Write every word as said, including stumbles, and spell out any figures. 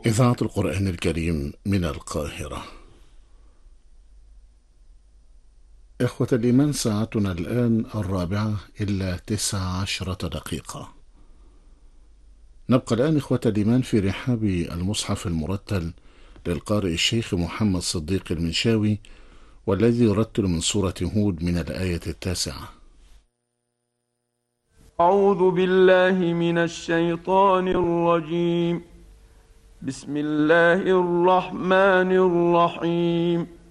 إذاعة القرآن الكريم من القاهرة. إخوة الإيمان، ساعتنا الآن الرابعة إلا تسع عشرة دقيقة. نبقى الآن إخوة الإيمان في رحاب المصحف المرتل للقارئ الشيخ محمد صديق المنشاوي، والذي يرتل من سورة هود من الآية التاسعة. أعوذ بالله من الشيطان الرجيم. بسم الله الرحمن الرحيم.